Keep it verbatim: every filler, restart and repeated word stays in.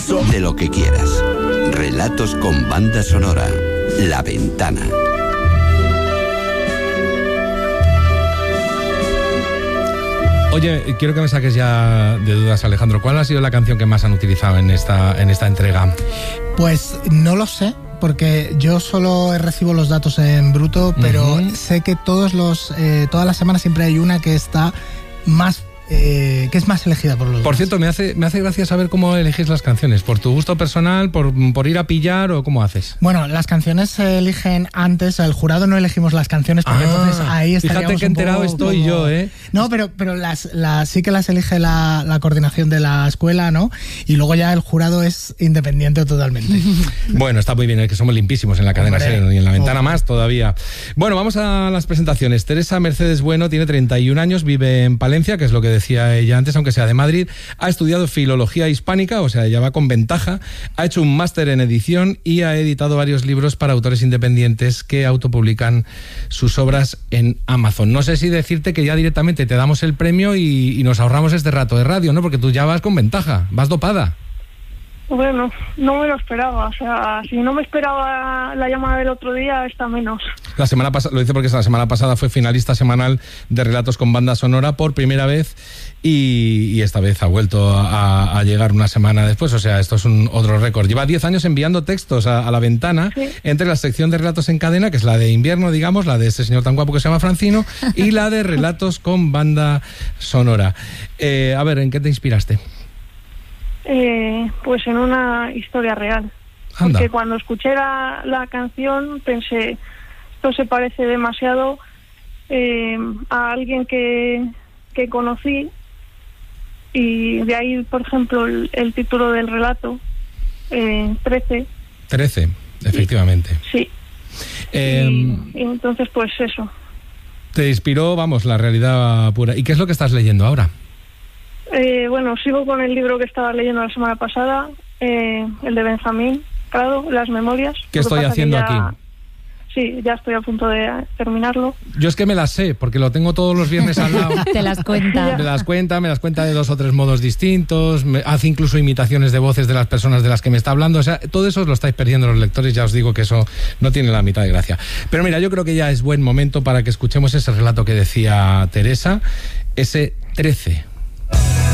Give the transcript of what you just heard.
De lo que quieras. Relatos con banda sonora. La Ventana. Oye, quiero que me saques ya de dudas, Alejandro. ¿Cuál ha sido la canción que más han utilizado en esta, en esta entrega? Pues no lo sé, porque yo solo recibo los datos en bruto, pero uh-huh. sé que todos los, eh, todas las semanas siempre hay una que está más... Eh, que es más elegida por los Por demás. Cierto, me hace, me hace gracia saber cómo elegís las canciones. ¿Por tu gusto personal, por, por ir a pillar o cómo haces? Bueno, las canciones se eligen antes, el jurado no elegimos las canciones porque ah, entonces ahí estaríamos fíjate que enterado poco, estoy poco... yo, ¿eh? No, pero, pero las, las, sí que las elige la, la coordinación de la escuela, ¿no? Y luego ya el jurado es independiente totalmente. Bueno, está muy bien, es que somos limpísimos en la cadena SER y en la ventana oh. más todavía. Bueno, vamos a las presentaciones. Teresa Mercedes Bueno tiene treinta y un años, vive en Palencia, que es lo que decía ella antes, aunque sea de Madrid, ha estudiado filología hispánica, o sea, ya va con ventaja, ha hecho un máster en edición y ha editado varios libros para autores independientes que autopublican sus obras en Amazon. No sé si decirte que ya directamente te damos el premio y, y nos ahorramos este rato de radio, ¿no? Porque tú ya vas con ventaja, vas dopada. Bueno, no me lo esperaba, o sea, si no me esperaba la llamada del otro día, esta menos. La semana pasada, lo dice porque la semana pasada fue finalista semanal de Relatos con banda sonora por primera vez y, y esta vez ha vuelto a, a llegar una semana después, o sea, esto es un otro récord. Lleva diez años enviando textos a, a la ventana, sí. entre la sección de Relatos en Cadena, que es la de invierno, digamos, la de ese señor tan guapo que se llama Francino, y la de Relatos con banda sonora. Eh, a ver, ¿en qué te inspiraste? Eh, pues en una historia real. Anda. Porque cuando escuché la, la canción pensé, esto se parece demasiado eh, a alguien que, que conocí, y de ahí, por ejemplo, el, el título del relato, eh, trece. trece, efectivamente. Sí. Eh, y, y entonces, pues eso. Te inspiró, vamos, la realidad pura. ¿Y qué es lo que estás leyendo ahora? Eh, bueno, sigo con el libro que estaba leyendo la semana pasada, eh, el de Benjamín Prado, Las Memorias. ¿Qué estoy haciendo ya, aquí? Sí, ya estoy a punto de terminarlo. Yo es que me las sé, porque lo tengo todos los viernes al lado. Te las cuenta. Me las cuenta, me las cuenta de dos o tres modos distintos, me hace incluso imitaciones de voces de las personas de las que me está hablando. O sea, todo eso lo estáis perdiendo los lectores, ya os digo que eso no tiene la mitad de gracia. Pero mira, yo creo que ya es buen momento para que escuchemos ese relato que decía Teresa, ese trece.